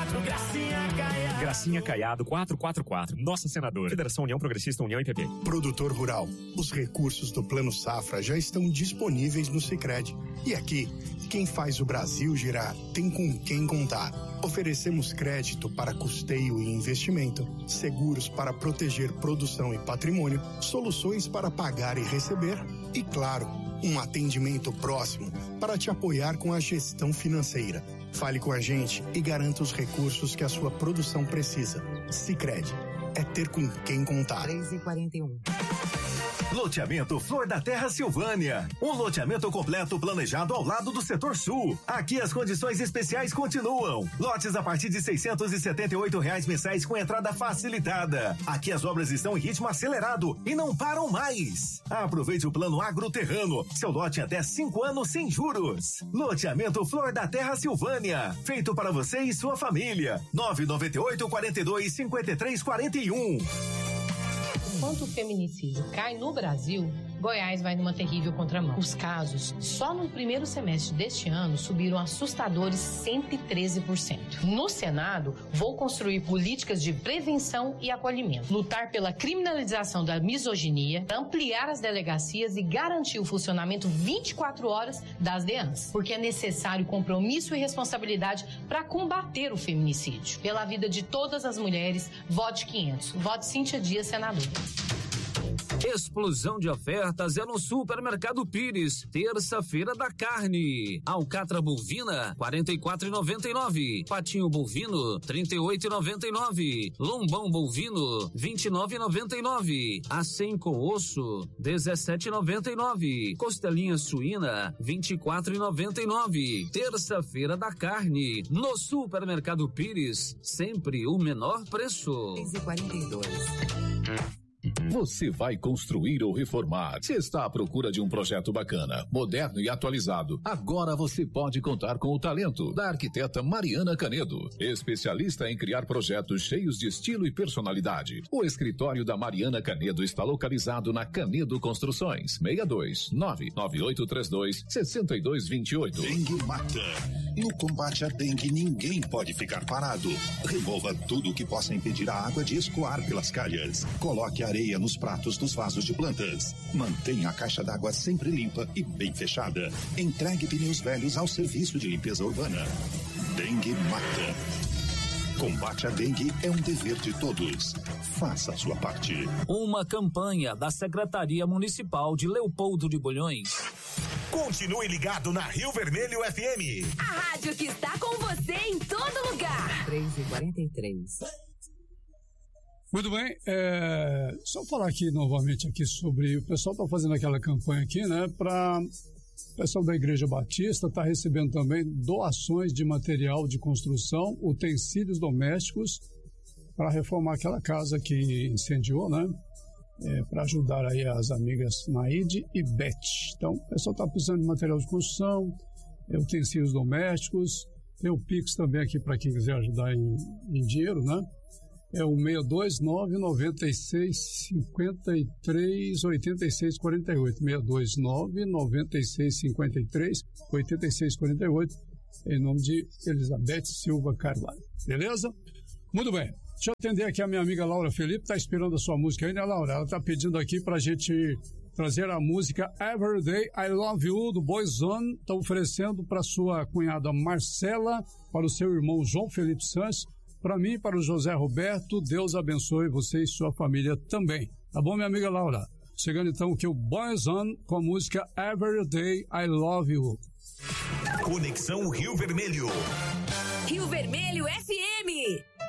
Gracinha Caiado 444, nossa senadora. Federação União Progressista, União e PP. Produtor rural, os recursos do Plano Safra já estão disponíveis no Sicredi. E aqui, quem faz o Brasil girar tem com quem contar. Oferecemos crédito para custeio e investimento, seguros para proteger produção e patrimônio, soluções para pagar e receber e, claro, um atendimento próximo para te apoiar com a gestão financeira. Fale com a gente e garanta os recursos que a sua produção precisa. Sicredi, é ter com quem contar. 3h41. Loteamento Flor da Terra Silvânia. Um loteamento completo planejado ao lado do setor sul. Aqui as condições especiais continuam. Lotes a partir de R$678 mensais com entrada facilitada. Aqui as obras estão em ritmo acelerado e não param mais. Aproveite o plano Agroterrano. Seu lote em até 5 anos sem juros. Loteamento Flor da Terra Silvânia. Feito para você e sua família. 998-42-5341. Enquanto o feminicídio cai no Brasil, Goiás vai numa terrível contramão. Os casos, só no primeiro semestre deste ano, subiram assustadores 113%. No Senado, vou construir políticas de prevenção e acolhimento, lutar pela criminalização da misoginia, ampliar as delegacias e garantir o funcionamento 24 horas das DEANs, porque é necessário compromisso e responsabilidade para combater o feminicídio. Pela vida de todas as mulheres, vote 500. Vote Cíntia Dias, senadora. Explosão de ofertas é no Supermercado Pires. Terça-feira da carne. Alcatra bovina, R$44,99. Patinho bovino, R$38,99. Lombão bovino, R$29,99. Acém com osso, R$17,99. Costelinha suína, R$24,99. Terça-feira da carne. No Supermercado Pires, sempre o menor preço. 3h42. Você vai construir ou reformar? Se está à procura de um projeto bacana, moderno e atualizado, agora você pode contar com o talento da arquiteta Mariana Canedo, especialista em criar projetos cheios de estilo e personalidade. O escritório da Mariana Canedo está localizado na Canedo Construções, 62-99832-6228. Dengue mata. No combate à dengue, ninguém pode ficar parado. Remova tudo que possa impedir a água de escoar pelas calhas. Coloque areia nos pratos dos vasos de plantas. Mantenha a caixa d'água sempre limpa e bem fechada. Entregue pneus velhos ao serviço de limpeza urbana. Dengue mata. Combate à dengue é um dever de todos. Faça a sua parte. Uma campanha da Secretaria Municipal de Leopoldo de Bulhões. Continue ligado na Rio Vermelho FM. A rádio que está com você em todo lugar. 3h43. Muito bem, só falar aqui novamente aqui sobre, o pessoal está fazendo aquela campanha aqui, né, para o pessoal da Igreja Batista está recebendo também doações de material de construção, utensílios domésticos para reformar aquela casa que incendiou, né, para ajudar aí as amigas Naide e Beth. Então, o pessoal está precisando de material de construção, utensílios domésticos, tem o Pix também aqui para quem quiser ajudar em dinheiro, né? É o 629-9653-8648. 629-9653-8648. Em nome de Elizabeth Silva Carvalho. Beleza? Muito bem. Deixa eu atender aqui a minha amiga Laura Felipe. Tá esperando a sua música aí, né, Laura? Ela tá pedindo aqui pra gente trazer a música Everyday I Love You, do Boyzone. Tá oferecendo pra sua cunhada Marcela, para o seu irmão João Felipe Santos, para mim e para o José Roberto. Deus abençoe você e sua família também. Tá bom, minha amiga Laura? Chegando então aqui o Boyzone com a música Everyday I Love You. Conexão Rio Vermelho. Rio Vermelho FM.